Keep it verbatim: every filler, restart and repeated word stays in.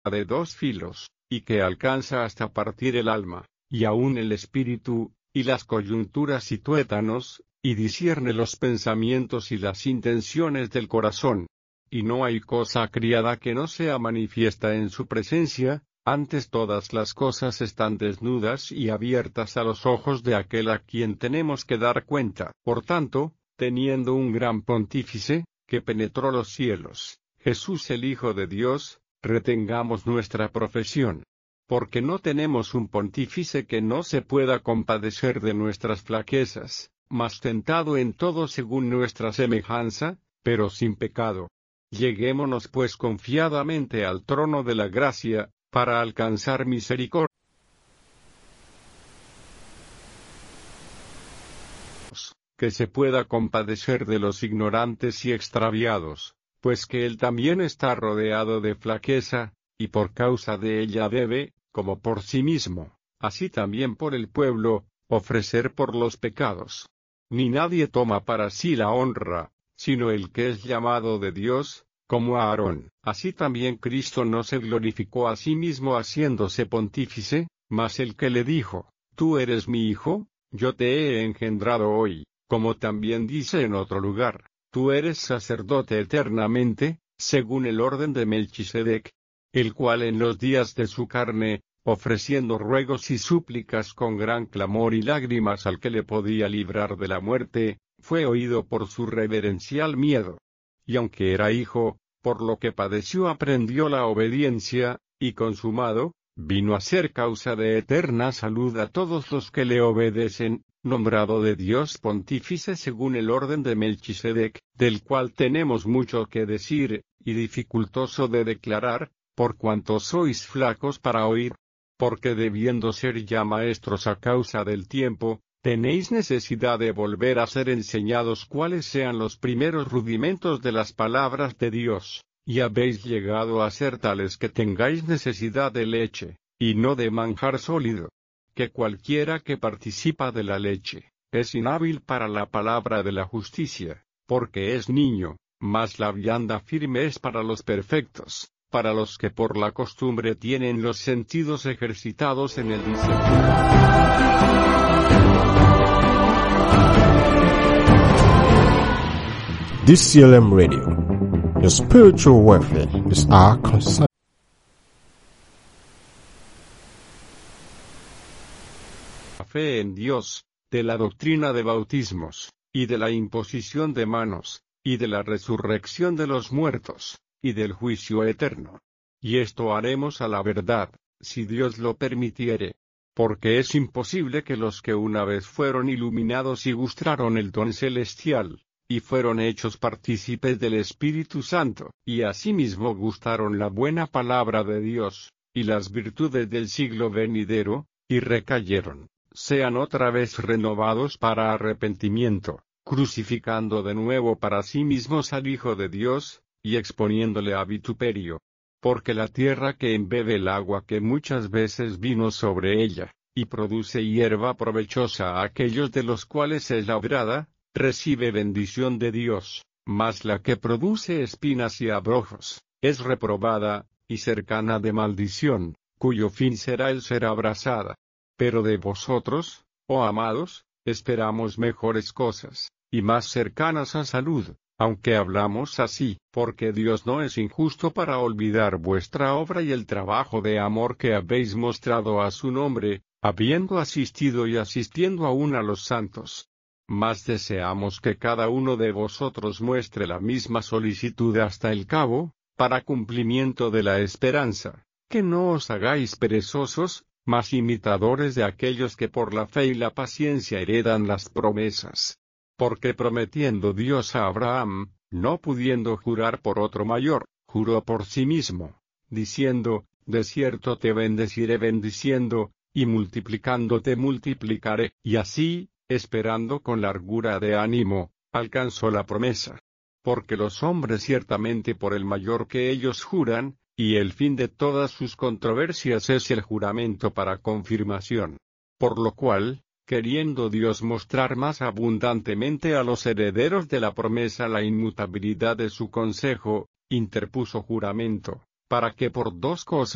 de dos filos, y que alcanza hasta partir el alma, y aun el espíritu, y las coyunturas y tuétanos, y discierne los pensamientos y las intenciones del corazón. Y no hay cosa criada que no sea manifiesta en su presencia, antes todas las cosas están desnudas y abiertas a los ojos de aquel a quien tenemos que dar cuenta. Por tanto, teniendo un gran pontífice, que penetró los cielos, Jesús el Hijo de Dios, retengamos nuestra profesión. Porque no tenemos un pontífice que no se pueda compadecer de nuestras flaquezas, mas tentado en todo según nuestra semejanza, pero sin pecado. Lleguémonos pues confiadamente al trono de la gracia, para alcanzar misericordia. Que se pueda compadecer de los ignorantes y extraviados, pues que él también está rodeado de flaqueza, y por causa de ella debe, como por sí mismo, así también por el pueblo, ofrecer por los pecados. Ni nadie toma para sí la honra, sino el que es llamado de Dios, como Aarón. Así también Cristo no se glorificó a sí mismo haciéndose pontífice, mas el que le dijo, tú eres mi hijo, yo te he engendrado hoy, como también dice en otro lugar, tú eres sacerdote eternamente, según el orden de Melquisedec, el cual en los días de su carne, ofreciendo ruegos y súplicas con gran clamor y lágrimas al que le podía librar de la muerte, fue oído por su reverencial miedo. Y aunque era hijo, por lo que padeció aprendió la obediencia, y consumado, vino a ser causa de eterna salud a todos los que le obedecen, nombrado de Dios pontífice según el orden de Melquisedec, del cual tenemos mucho que decir, y dificultoso de declarar, por cuanto sois flacos para oír. Porque debiendo ser ya maestros a causa del tiempo, tenéis necesidad de volver a ser enseñados cuáles sean los primeros rudimentos de las palabras de Dios, y habéis llegado a ser tales que tengáis necesidad de leche, y no de manjar sólido. Que cualquiera que participa de la leche, es inhábil para la palabra de la justicia, porque es niño, mas la vianda firme es para los perfectos, para los que por la costumbre tienen los sentidos ejercitados en el discernimiento. D C L M Radio. Your spiritual welfare is our concern. La fe en Dios, de la doctrina de bautismos, y de la imposición de manos, y de la resurrección de los muertos, y del juicio eterno. Y esto haremos a la verdad, si Dios lo permitiere. Porque es imposible que los que una vez fueron iluminados y gustaron el don celestial, y fueron hechos partícipes del Espíritu Santo, y asimismo gustaron la buena palabra de Dios, y las virtudes del siglo venidero, y recayeron, sean otra vez renovados para arrepentimiento, crucificando de nuevo para sí mismos al Hijo de Dios, y exponiéndole a vituperio. Porque la tierra que embebe el agua que muchas veces vino sobre ella, y produce hierba provechosa a aquellos de los cuales es labrada, recibe bendición de Dios, mas la que produce espinas y abrojos, es reprobada, y cercana de maldición, cuyo fin será el ser abrasada. Pero de vosotros, oh amados, esperamos mejores cosas, y más cercanas a salud, aunque hablamos así, porque Dios no es injusto para olvidar vuestra obra y el trabajo de amor que habéis mostrado a su nombre, habiendo asistido y asistiendo aún a los santos. Mas deseamos que cada uno de vosotros muestre la misma solicitud hasta el cabo, para cumplimiento de la esperanza, que no os hagáis perezosos, mas imitadores de aquellos que por la fe y la paciencia heredan las promesas. Porque prometiendo Dios a Abraham, no pudiendo jurar por otro mayor, juró por sí mismo, diciendo, de cierto te bendeciré bendiciendo, y multiplicando te multiplicaré, y así, esperando con largura de ánimo, alcanzó la promesa. Porque los hombres ciertamente por el mayor que ellos juran, y el fin de todas sus controversias es el juramento para confirmación. Por lo cual, queriendo Dios mostrar más abundantemente a los herederos de la promesa la inmutabilidad de su consejo, interpuso juramento, para que por dos cosas